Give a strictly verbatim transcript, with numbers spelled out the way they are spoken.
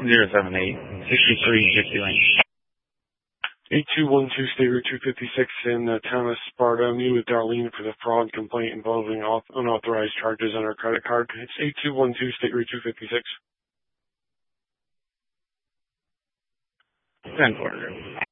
zero seven eight, sixty-three fifty-one. eight two one two State Route two fifty-six in uh, town of Sparta. I'm with Darlene for the fraud complaint involving auth- unauthorized charges on her credit card. It's eight two one two State Route two fifty-six. ten four.